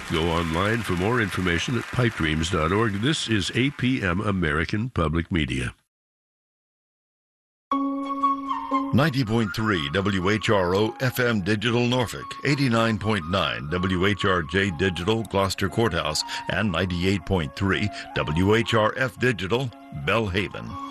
Go online for more information at pipedreams.org. This is APM American Public Media. 90.3 WHRO FM Digital Norfolk, 89.9 WHRJ Digital Gloucester Courthouse, and 98.3 WHRF Digital Bellhaven.